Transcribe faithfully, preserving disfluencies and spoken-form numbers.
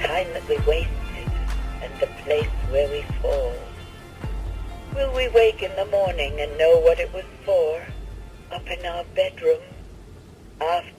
time that we wasted and the place where we fall? Will we wake in the morning and know what it was for? Up in our bedroom, after